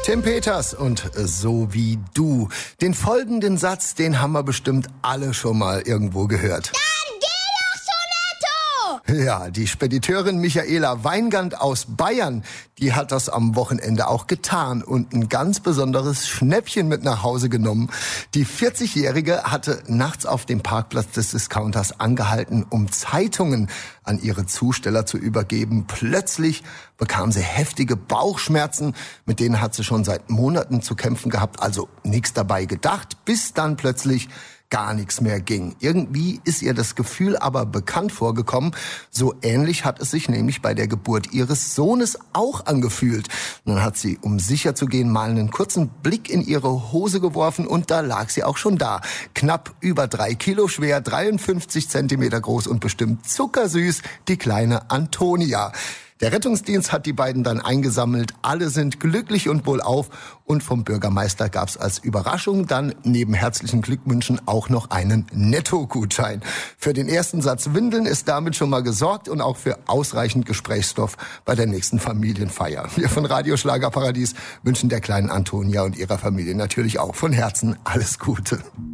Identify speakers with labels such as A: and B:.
A: Tim Peters und So wie du. Den folgenden Satz, den haben wir bestimmt alle schon mal irgendwo gehört.
B: Dann geh doch so netto!
A: Ja, die Spediteurin Michaela Weingand aus Bayern, die hat das am Wochenende auch getan und ein ganz besonderes Schnäppchen mit nach Hause genommen. Die 40-Jährige hatte nachts auf dem Parkplatz des Discounters angehalten, um Zeitungen an ihre Zusteller zu übergeben. Plötzlich bekam sie heftige Bauchschmerzen, mit denen hat sie schon seit Monaten zu kämpfen gehabt, also nichts dabei gedacht, bis dann plötzlich gar nichts mehr ging. Irgendwie ist ihr das Gefühl aber bekannt vorgekommen. So ähnlich hat es sich nämlich bei der Geburt ihres Sohnes auch angefühlt. Und dann hat sie, um sicher zu gehen, mal einen kurzen Blick in ihre Hose geworfen und da lag sie auch schon da. Knapp über 3 Kilo schwer, 53 Zentimeter groß und bestimmt zuckersüß, die kleine Antonia. Der Rettungsdienst hat die beiden dann eingesammelt. Alle sind glücklich und wohlauf. Und vom Bürgermeister gab's als Überraschung dann neben herzlichen Glückwünschen auch noch einen Netto-Gutschein. Für den ersten Satz Windeln ist damit schon mal gesorgt und auch für ausreichend Gesprächsstoff bei der nächsten Familienfeier. Wir von Radio Schlagerparadies wünschen der kleinen Antonia und ihrer Familie natürlich auch von Herzen alles Gute.